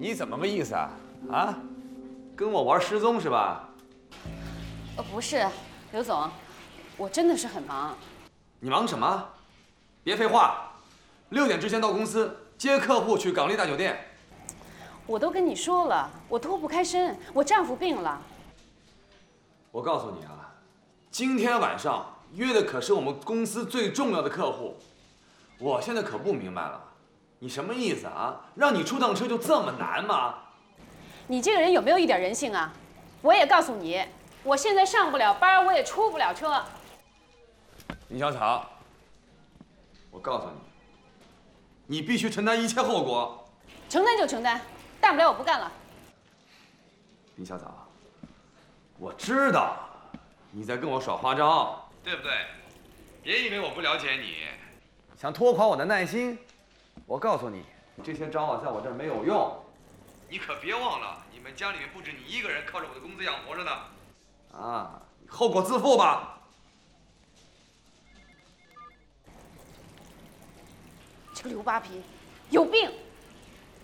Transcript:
你怎么个意思啊？啊，跟我玩失踪是吧？ 不是，刘总，我真的是很忙。 你忙什么？别废话，6点之前到公司接客户去港丽大酒店。 我都跟你说了，我脱不开身，我丈夫病了。 我告诉你啊，今天晚上约的可是我们公司最重要的客户，我现在可不明白了，你什么意思啊？让你出趟车就这么难吗？ 你这个人有没有一点人性啊？我也告诉你，我现在上不了班，我也出不了车。 林小草，我告诉你，你必须承担一切后果。 承担就承担，大不了我不干了。 林小草，我知道你在跟我耍花招，对不对？别以为我不了解你，想拖垮我的耐心。我告诉你，这些招啊，在我这儿没有用。你可别忘了，你们家里面不止你一个人靠着我的工资养活着呢。啊，你后果自负吧。 这个刘扒皮，有病！